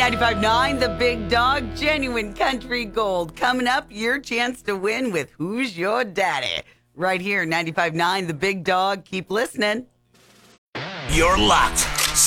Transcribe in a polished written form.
95.9 The Big Dog, genuine country gold. Coming up, your chance to win with Who's Your Daddy? Right here, 95.9 The Big Dog. Keep listening. You're locked